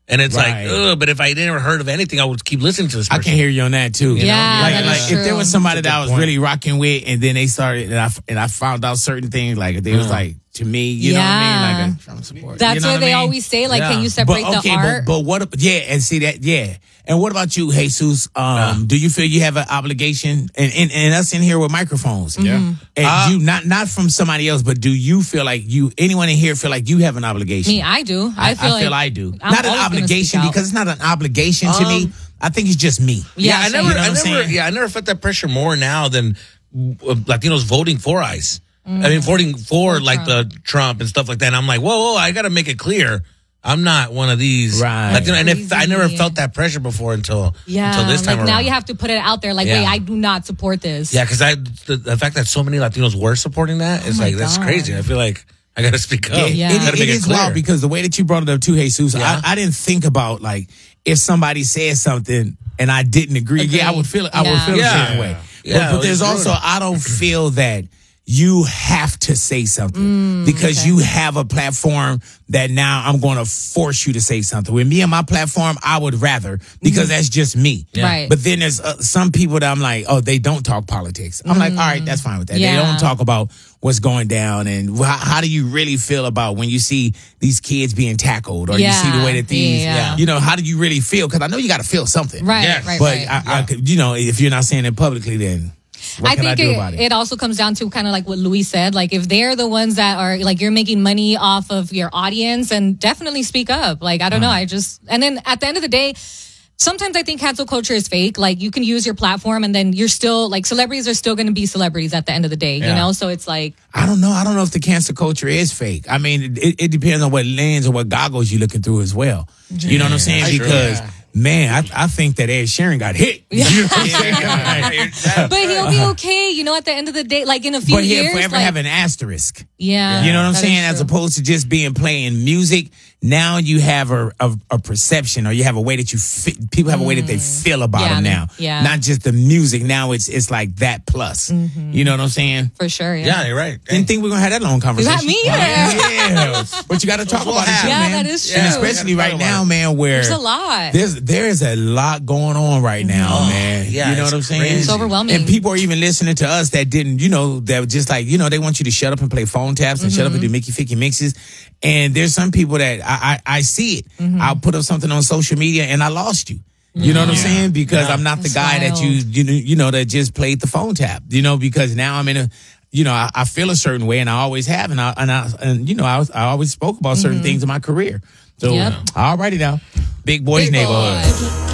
And it's Right. like, ugh, but if I never heard of anything, I would keep listening to this I person. can hear you on that too. Yeah, that like is if there true. was somebody That's a that I good was point. really rocking with, and then they started, and I found out certain things, like they was like to me, you know what I mean, like a Trump supporter. That's you know what what they I mean? always say. Like, Yeah. can you separate the art? But what? And see that, yeah. And what about you, Jesus? Do you feel you have an obligation, and us in here with microphones? Mm-hmm. Yeah. And you not from somebody else, but do you feel like anyone in here feel like you have an obligation? Me, I do. I feel like I do. I'm Not an always gonna obligation speak out. because it's not an obligation to me. I think it's just me. Yeah, I same. never, You know what I'm saying? I never felt that pressure more now than Latinos voting for ICE. I mean, voting for like the Trump and stuff like that. And I'm like, whoa, I got to make it clear. I'm not one of these. Right. Latino, and if I never Crazy. felt that pressure before until this time like around. now you have to put it out there. Like, Yeah. wait, I do not support this. Yeah, because the fact that so many Latinos were supporting that is my like, that's God. crazy. I feel like I got to speak up. Yeah. I gotta It make is clear. wild because the way that you brought it up too, Jesus, Yeah. I didn't think about like if somebody said something and I didn't agree. Yeah, I would feel it. I would Yeah. feel Yeah. a certain way. Yeah, But there's it's also true. I don't feel that you have to say something because you have a platform that now I'm going to force you to say something. With me and my platform, I would rather because that's just me. Right. But then there's some people that I'm like, oh, they don't talk politics. I'm like, all right, that's fine with that. Yeah. They don't talk about what's going down and how do you really feel about when you see these kids being tackled or you see the way that these, Yeah. you know, how do you really feel? Because I know you got to feel something. Right, Yes. right, But right. I could, you know, if you're not saying it publicly, then what I can I think do about it also comes down to kind of like what Luis said. Like, if they're the ones that are like, you're making money off of your audience, and definitely speak up. Like, I don't know. And then at the end of the day, sometimes I think cancel culture is fake. Like, you can use your platform and then you're still like, celebrities are still going to be celebrities at the end of the day, you know? So it's like, I don't know. I don't know if the cancel culture is fake. I mean, it depends on what lens or what goggles you're looking through as well. You know what I'm saying? True. Because, man, I think that Ed Sheeran got hit. You know what I'm saying? but he'll be okay, you know, at the end of the day, like in a few But he'll years. forever like, have an asterisk. yeah. You know what I'm that is saying? As true. opposed to just playing music, now you have a perception, or you have a way that people have a way that they feel about Yeah, them now. yeah. Not just the music. Now it's like that plus. You know what I'm saying? For sure. Yeah, you're right. Didn't think we were gonna have that long conversation. Not me either. Yeah, but you got to talk about it, too, Yeah, man. that is And true. especially We gotta right talk now, about man, where There's a lot. there is a lot going on right now, man. yeah, you know it's what I'm saying? crazy. It's overwhelming. And people are even listening to us that didn't, you know, that were just like, you know, they want you to shut up and play phone taps and shut up and do Mickey Ficky mixes. And there's some people that I see it. I'll put up something on social media and I lost you. You know what I'm saying? Because I'm not the That's guy that wild. you know that just played the phone tap. You know, because now I'm in a, you know, I feel a certain way and I always have, and you know, I always spoke about certain things in my career. So, Yep. alrighty now, Big Boys Big Neighborhood. boy.